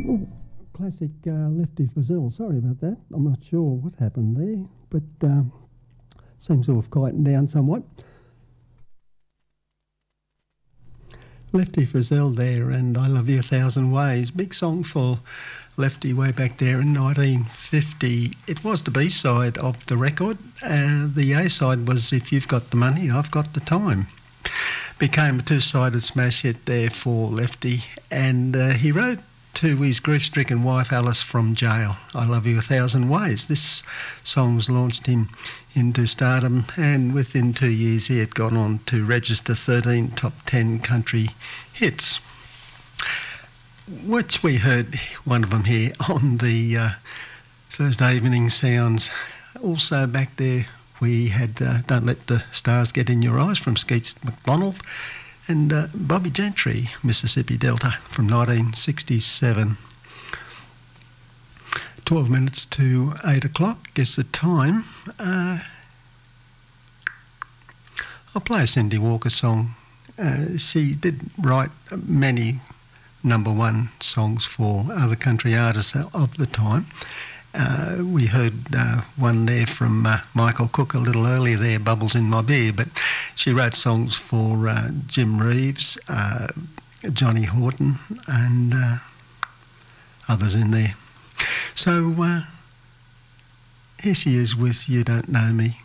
Ooh, classic Lefty Frizzell. Sorry about that. I'm not sure what happened there, but seems to have quietened down somewhat. Lefty Frizzell there, and I Love You a Thousand Ways. Big song for Lefty way back there in 1950. It was the B-side of the record. The A-side was If You've Got the Money, I've Got the Time. Became a two-sided smash hit there for Lefty, and he wrote to his grief-stricken wife Alice from jail, I Love You a Thousand Ways. This song's launched him into stardom, and within 2 years he had gone on to register 13 top 10 country hits, which we heard one of them here on the Thursday Evening Sounds. Also back there we had Don't Let the Stars Get in Your Eyes from Skeets McDonald, and Bobby Gentry, Mississippi Delta from 1967. 12 minutes to 8 o'clock is the time. I'll play a Cindy Walker song. She did write many number one songs for other country artists of the time. We heard one there from Michael Cook a little earlier there, Bubbles in My Beer, but she wrote songs for Jim Reeves, Johnny Horton, and others in there. So here she is with You Don't Know Me.